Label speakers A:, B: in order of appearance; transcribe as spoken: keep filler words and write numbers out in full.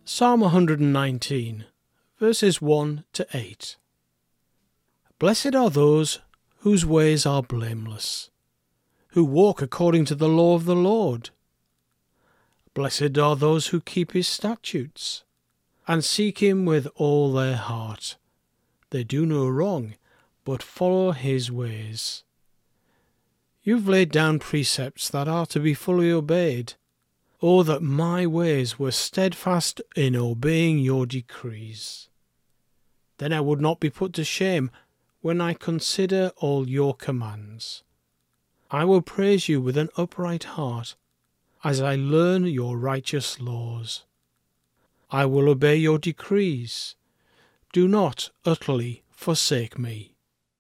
A: Psalm one hundred nineteen, verses one to eight. Blessed are those whose ways are blameless, who walk according to the law of the Lord. Blessed are those who keep his statutes, and seek him with all their heart. They do no wrong, but follow his ways. You've laid down precepts that are to be fully obeyed. Oh, that my ways were steadfast in obeying your decrees. Then I would not be put to shame when I consider all your commands. I will praise you with an upright heart as I learn your righteous laws. I will obey your decrees. Do not utterly forsake me.